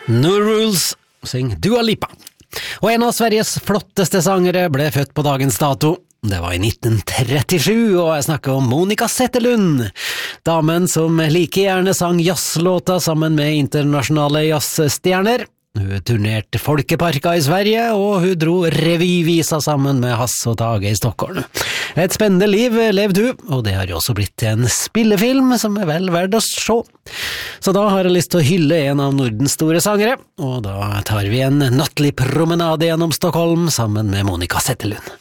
No Rules, syng Dua Lipa. Og en av Sveriges flotteste sangere ble født på dagens dato. Det var i 1937, og jeg snakker om Monica Zetterlund. Damen som like gjerne sang jazzlåta sammen med internasjonale jazzstjerner. Hun turnerte folkeparker i Sverige, og hun dro revyvisa sammen med Hasse og Tage i Stockholm. Et spennende liv levde hun, og det har jo også blitt en spillefilm som er vel verdt å se. Så da har jeg lyst til å hylle en av Nordens store sangere, og da tar vi en nattlig promenade gjennom Stockholm sammen med Monica Zetterlund.